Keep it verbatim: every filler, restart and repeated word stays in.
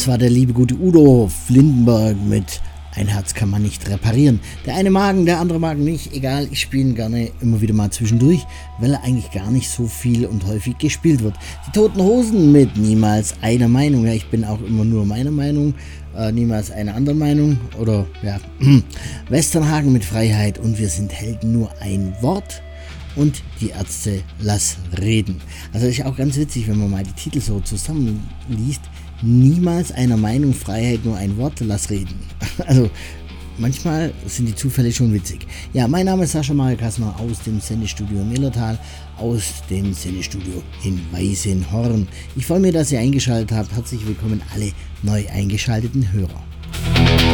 Das war der liebe gute Udo Lindenberg mit Ein Herz kann man nicht reparieren. Der eine mag ihn, der andere mag ihn nicht. Egal, ich spiele ihn gerne immer wieder mal zwischendurch, weil er eigentlich gar nicht so viel und häufig gespielt wird. Die Toten Hosen mit Niemals einer Meinung. Ja, ich bin auch immer nur meiner Meinung, äh, niemals eine andere Meinung. Oder ja, Westernhagen mit Freiheit und wir sind Helden, nur ein Wort. Und die Ärzte, lass reden. Also ist auch ganz witzig, wenn man mal die Titel so zusammenliest. Niemals einer Meinung, Freiheit, nur ein Wort, lass reden. Also manchmal sind die Zufälle schon witzig. Ja, mein Name ist Sascha Mario Kassner aus dem Sendestudio im Millertal, aus dem Sendestudio in Weißenhorn. Ich freue mich, dass ihr eingeschaltet habt. Herzlich willkommen alle neu eingeschalteten Hörer.